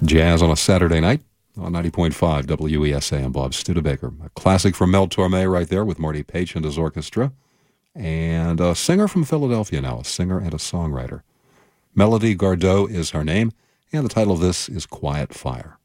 Jazz on a Saturday night on 90.5 WESA. I'm Bob Studebaker. A classic from Mel Torme right there with Marty Paich and his orchestra. And a singer from Philadelphia now, a singer and a songwriter. Melody Gardot is her name, and the title of this is Quiet Fire.